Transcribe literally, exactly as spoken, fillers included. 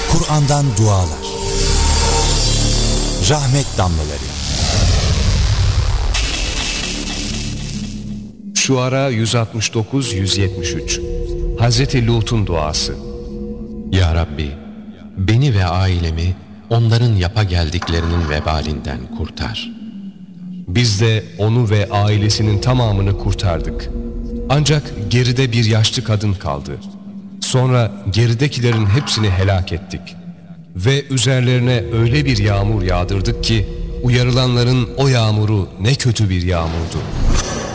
Kur'an'dan dualar, rahmet damlaları. Şuara yüz altmış dokuz yüz yetmiş üç. Hazreti Lut'un duası. Ya Rabbi, beni ve ailemi onların yapa geldiklerinin vebalinden kurtar. Biz de onu ve ailesinin tamamını kurtardık. Ancak geride bir yaşlı kadın kaldı. Sonra geridekilerin hepsini helak ettik. Ve üzerlerine öyle bir yağmur yağdırdık ki uyarılanların o yağmuru ne kötü bir yağmurdu.